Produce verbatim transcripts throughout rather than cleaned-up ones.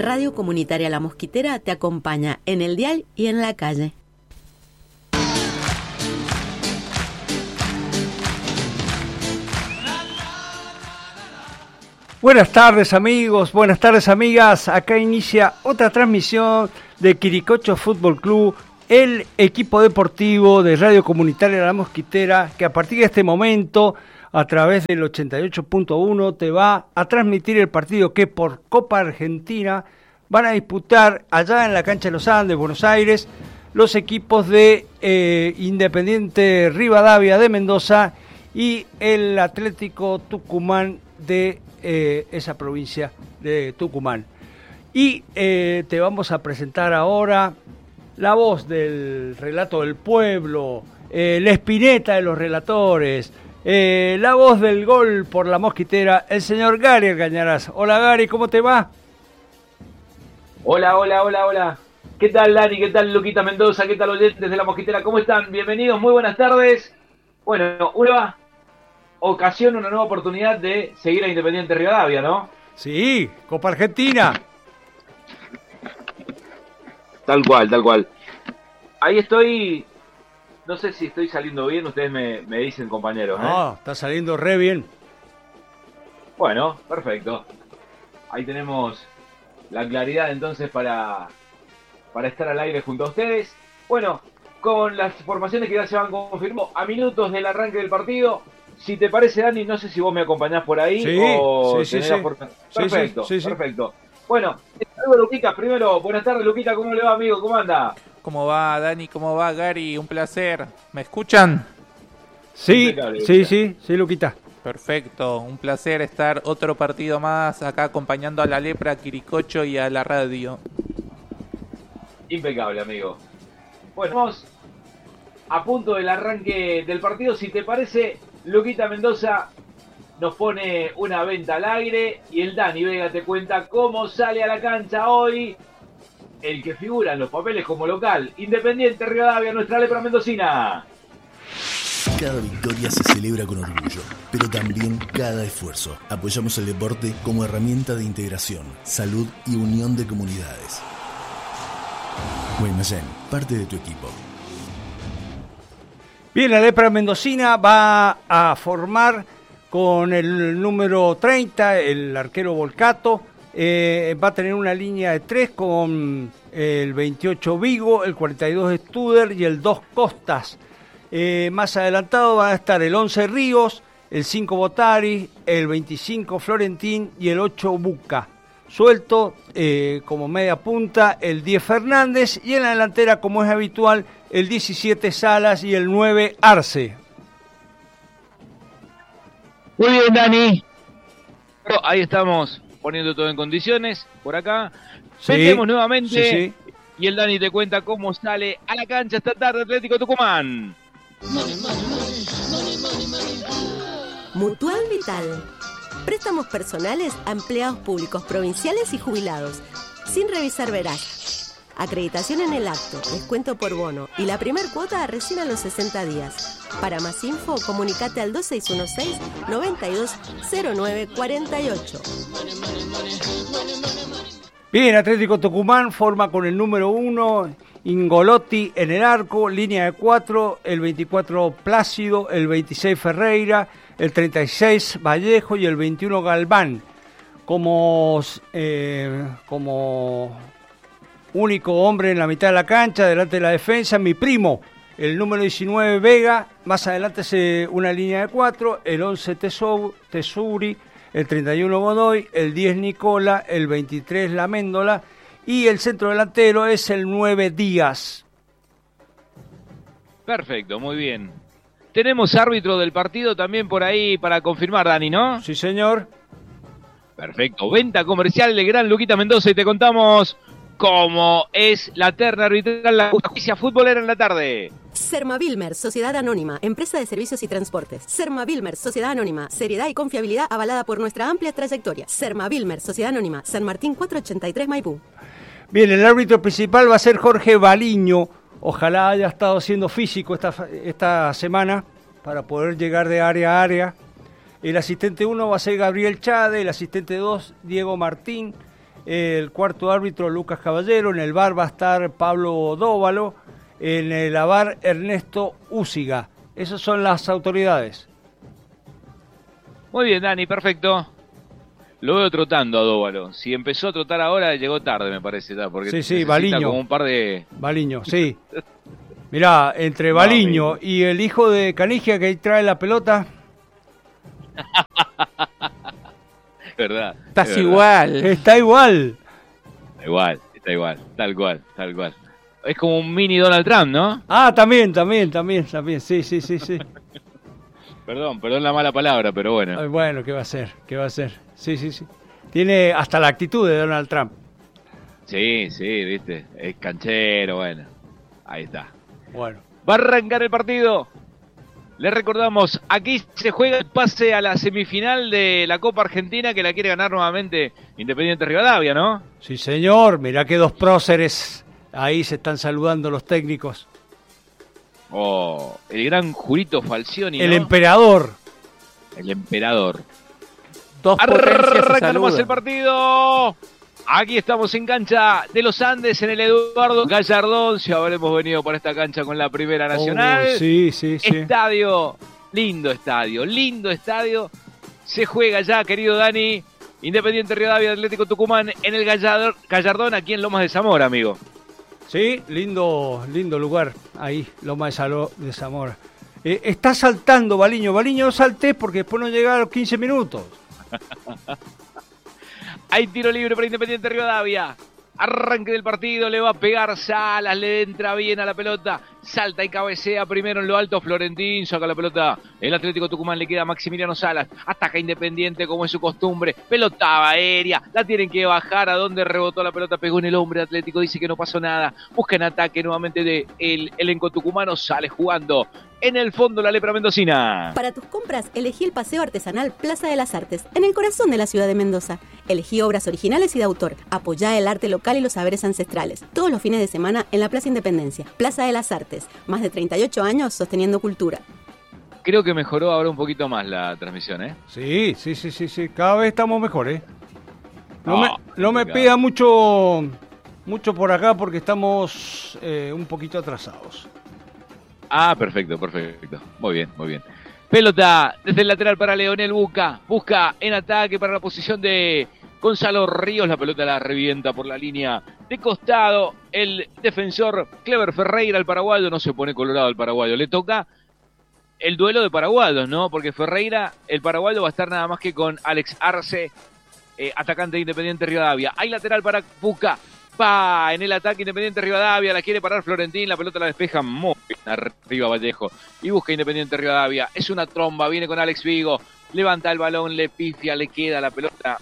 Radio Comunitaria La Mosquitera te acompaña en el dial y en la calle. Buenas tardes amigos, buenas tardes amigas. Acá inicia otra transmisión de Quiricocho Fútbol Club, el equipo deportivo de Radio Comunitaria La Mosquitera, que a partir de este momento, a través del ochenta y ocho punto uno, te va a transmitir el partido que por Copa Argentina van a disputar allá en la cancha de los Andes, Buenos Aires, los equipos de eh, Independiente Rivadavia de Mendoza y el Atlético Tucumán de eh, esa provincia de Tucumán. Y eh, te vamos a presentar ahora la voz del relato del pueblo, eh, la espineta de los relatores, eh, la voz del gol por La Mosquitera, el señor Gary Argañarás. Hola Gary, ¿cómo te va? Hola, hola, hola, hola. ¿Qué tal Dani? ¿Qué tal Luquita Mendoza? ¿Qué tal oyentes de La Mosquitera? ¿Cómo están? Bienvenidos, muy buenas tardes. Bueno, una ocasión, una nueva oportunidad de seguir a Independiente Rivadavia, ¿no? Sí, Copa Argentina. Tal cual, tal cual. Ahí estoy, no sé si estoy saliendo bien, ustedes me, me dicen, compañeros. No, ¿eh? está saliendo re bien. Bueno, perfecto. Ahí tenemos la claridad entonces para, para estar al aire junto a ustedes. Bueno, con las formaciones que ya se van confirmando a minutos del arranque del partido. Si te parece, Dani, no sé si vos me acompañás por ahí sí, o sí, sí, la sí. forma... Sí, Perfecto, sí, sí, sí. perfecto. Bueno, saludos Luquita, primero, buenas tardes Luquita, ¿cómo le va amigo? ¿Cómo anda? ¿Cómo va Dani? ¿Cómo va Gary? Un placer. ¿Me escuchan? Sí, Impecable, sí, sí, sí, Luquita. Perfecto, un placer estar otro partido más acá acompañando a la Lepra, a Quiricocho y a la radio. Impecable, amigo. Bueno, vamos a punto del arranque del partido. Si te parece, Luquita Mendoza nos pone una venta al aire y el Dani Vega te cuenta cómo sale a la cancha hoy el que figura en los papeles como local. Independiente Rivadavia, nuestra Lepra mendocina. Cada victoria se celebra con orgullo, pero también cada esfuerzo. Apoyamos el deporte como herramienta de integración, salud y unión de comunidades. Guaymallén, parte de tu equipo. Bien, la Lepra mendocina va a formar con el número treinta, el arquero Volcato. Eh, va a tener una línea de tres con el veintiocho Vigo, el cuarenta y dos Studer y el dos Costas. Eh, más adelantado van a estar el once Ríos, el cinco Botari, el veinticinco Florentín y el ocho Buca. Suelto eh, como media punta el diez Fernández y en la delantera, como es habitual, el diecisiete Salas y el nueve Arce. Muy bien, Dani. Pero ahí estamos poniendo todo en condiciones por acá. Sí, Metemos nuevamente sí, sí. Y el Dani te cuenta cómo sale a la cancha esta tarde Atlético Tucumán. Mutual Vital. Préstamos personales a empleados públicos provinciales y jubilados, sin revisar veraz. Acreditación en el acto, descuento por bono y la primer cuota recién a los sesenta días. Para más info, comunicate al dos seis uno seis, noventa y dos cero nueve cuarenta y ocho. Bien, Atlético Tucumán forma con el número uno, Ingolotti en el arco, línea de cuatro, el veinticuatro Plácido, el veintiséis Ferreira, el treinta y seis Vallejo y el veintiuno Galván. Como, eh, como único hombre en la mitad de la cancha, delante de la defensa, mi primo, el número diecinueve Vega, más adelante se una línea de cuatro, el once Tesou, Tesuri, el treinta y uno Godoy, el diez Nicola, el veintitrés Laméndola y el centro delantero es el nueve Díaz. Perfecto, muy bien. Tenemos árbitro del partido también por ahí para confirmar, Dani, ¿no? Sí, señor. Perfecto. Venta comercial de Gran Luquita Mendoza y te contamos cómo es la terna arbitral, la justicia futbolera en la tarde. Serma Vilmer, Sociedad Anónima, empresa de servicios y transportes. Serma Vilmer, Sociedad Anónima, seriedad y confiabilidad avalada por nuestra amplia trayectoria. Serma Vilmer, Sociedad Anónima, San Martín cuatrocientos ochenta y tres Maipú. Bien, el árbitro principal va a ser Jorge Baliño. Ojalá haya estado siendo físico esta, esta semana para poder llegar de área a área. El asistente uno va a ser Gabriel Chade, el asistente dos Diego Martín, el cuarto árbitro Lucas Caballero, en el V A R va a estar Pablo Dóvalo, en el A V A R Ernesto Úsiga. Esas son las autoridades. Muy bien, Dani, perfecto. Lo veo trotando a Dóvalo. Si empezó a trotar ahora, llegó tarde, me parece. ¿tá? Porque sí, sí, Baliño. Como un par de... Baliño, sí. Mirá, entre Baliño no, y el hijo de Canigia que ahí trae la pelota. verdad. Estás es igual. Verdad. Está igual. Está igual, está igual. Tal cual, tal cual. Es como un mini Donald Trump, ¿no? Ah, también, también, también, también. Sí, sí, sí, sí. Perdón, perdón la mala palabra, pero bueno. Ay, bueno, ¿qué va a hacer? ¿Qué va a hacer? Sí, sí, sí. Tiene hasta la actitud de Donald Trump. Sí, sí, viste. Es canchero, bueno. Ahí está. Bueno. Va a arrancar el partido. Les recordamos, aquí se juega el pase a la semifinal de la Copa Argentina que la quiere ganar nuevamente Independiente Rivadavia, ¿no? Sí, señor. Mirá que dos próceres. Ahí se están saludando los técnicos. Oh, el gran Jurito Falcioni, El ¿no? emperador. El emperador. Dos potencias se Arrancamos el saludan. partido. Aquí estamos en cancha de los Andes, en el Eduardo Gallardón. Si habremos venido por esta cancha con la Primera Nacional. Oh, sí, sí, sí. Estadio, lindo estadio, lindo estadio. Se juega ya, querido Dani. Independiente Rivadavia, Atlético Tucumán en el Gallardón, Gallardón, aquí en Lomas de Zamora, amigo. Sí, lindo, lindo lugar. Ahí, Loma de, Salo, de Zamora. Eh, está saltando Baliño. Baliño, no salté porque después no llega a los quince minutos. Hay tiro libre para Independiente Rivadavia. Arranque del partido, le va a pegar Salas, le entra bien a la pelota, salta y cabecea primero en lo alto Florentín, saca la pelota, el Atlético Tucumán le queda a Maximiliano Salas, ataca Independiente como es su costumbre, pelota aérea, la tienen que bajar a donde rebotó la pelota, pegó en el hombre Atlético, dice que no pasó nada, busca en ataque nuevamente de el elenco tucumano, sale jugando. En el fondo la lepra mendocina. Para tus compras, elegí el Paseo Artesanal Plaza de las Artes, en el corazón de la ciudad de Mendoza. Elegí obras originales y de autor. Apoyá el arte local y los saberes ancestrales. Todos los fines de semana en la Plaza Independencia. Plaza de las Artes. Más de treinta y ocho años sosteniendo cultura. Creo que mejoró ahora un poquito más la transmisión, ¿eh? Sí, sí, sí, sí, sí. Cada vez estamos mejor, ¿eh? No, No, me, no me pida mucho, mucho por acá porque estamos eh, un poquito atrasados. Ah, perfecto, perfecto. Muy bien, muy bien. Pelota desde el lateral para Leonel Busca. Busca en ataque para la posición de Gonzalo Ríos. La pelota la revienta por la línea de costado. El defensor Clever Ferreira, el paraguayo. No se pone colorado el paraguayo. Le toca el duelo de paraguayos, ¿no? Porque Ferreira, el paraguayo, va a estar nada más que con Alex Arce, eh, atacante de Independiente Rivadavia. Hay lateral para Busca. Va en el ataque Independiente Rivadavia, la quiere parar Florentín, la pelota la despeja muy bien arriba Vallejo y busca Independiente Rivadavia, es una tromba, viene con Alex Vigo, levanta el balón, le pifia, le queda la pelota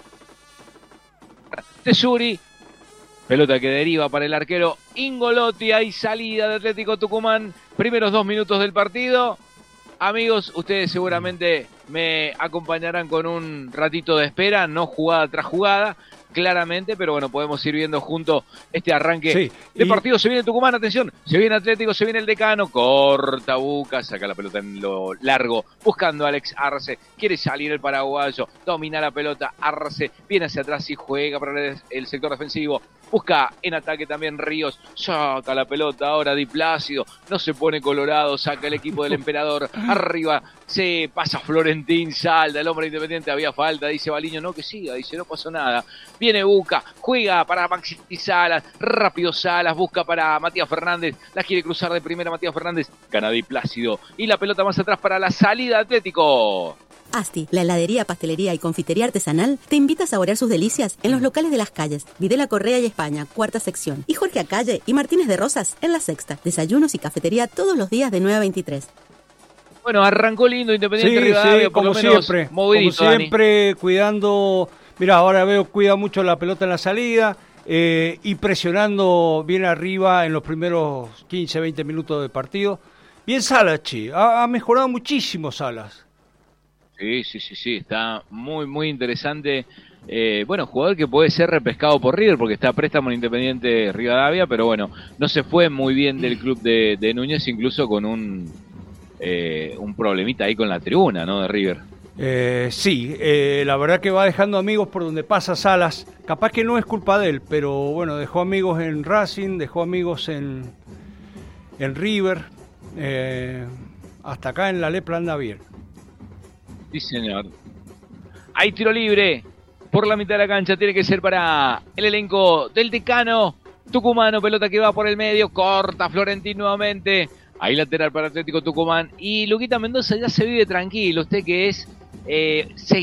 Tesuri, pelota que deriva para el arquero Ingolotti, hay salida de Atlético Tucumán, primeros dos minutos del partido. Amigos, ustedes seguramente me acompañarán con un ratito de espera, no jugada tras jugada, claramente, pero bueno, podemos ir viendo juntos este arranque sí, de y... partido. Se viene Tucumán, atención, se viene Atlético, se viene el Decano, corta Buca, saca la pelota en lo largo, buscando a Alex Arce, quiere salir el paraguayo, domina la pelota, Arce viene hacia atrás y juega para el, el sector defensivo, busca en ataque también Ríos, saca la pelota ahora Di Plácido, no se pone colorado, saca el equipo del emperador, arriba se pasa Florentín, salda el hombre Independiente, había falta, dice Baliño, no que siga, dice no pasó nada, viene Buca, juega para Maxi Salas, rápido Salas, busca para Matías Fernández, la quiere cruzar de primera Matías Fernández, gana Di Plácido, y la pelota más atrás para la salida de Atlético. Asti, la heladería, pastelería y confitería artesanal, te invita a saborear sus delicias en los locales de las calles Videla Correa y España, cuarta sección, y Jorge Acalle y Martínez de Rosas en la sexta. Desayunos y cafetería todos los días de nueve a veintitrés. Bueno, arrancó lindo Independiente Sí, Rivadavia, sí, por como lo menos siempre, movidito, como siempre, Dani. Cuidando, mira, ahora veo cuida mucho la pelota en la salida eh, y presionando bien arriba en los primeros quince, veinte minutos de partido. Bien Salas, che, ha, ha mejorado muchísimo Salas. Sí, sí, sí, sí, está muy, muy interesante. Eh, bueno, jugador que puede ser repescado por River porque está a préstamo en Independiente Rivadavia, pero bueno, no se fue muy bien del club de, de Núñez, incluso con un, eh, un problemita ahí con la tribuna, ¿no? De River. Eh, sí, eh, la verdad que va dejando amigos por donde pasa Salas. Capaz que no es culpa de él, pero bueno, dejó amigos en Racing, dejó amigos en, en River. Eh, hasta acá en la Lepra anda bien. Sí, señor. Hay tiro libre por la mitad de la cancha. Tiene que ser para el elenco del decano tucumano. Pelota que va por el medio. Corta Florentín nuevamente. Ahí lateral para Atlético Tucumán. Y Luquita Mendoza ya se vive tranquilo. Usted que es... Eh,